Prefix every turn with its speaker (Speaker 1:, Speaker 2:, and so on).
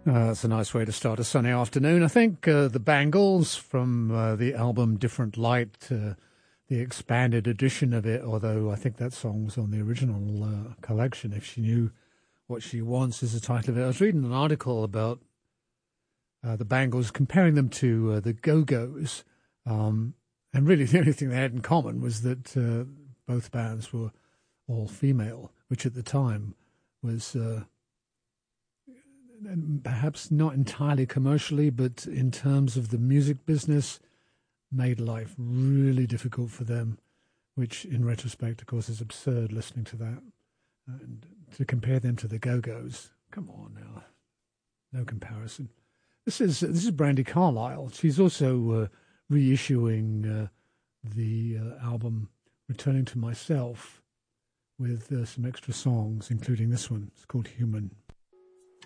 Speaker 1: That's a nice way to start a sunny afternoon. I think the Bangles from the album Different Light, the expanded edition of it, although I think that song was on the original collection, If She Knew What She Wants is the title of it. I was reading an article about the Bangles, comparing them to the Go-Go's, and really the only thing they had in common was that both bands were all female, which at the time was... perhaps not entirely commercially, but in terms of the music business, made life really difficult for them, which in retrospect, of course, is absurd listening to that. And to compare them to the Go-Go's, come on now, no comparison. This is Brandi Carlile. She's also reissuing the album Returning to Myself with some extra songs, including this one. It's called Human.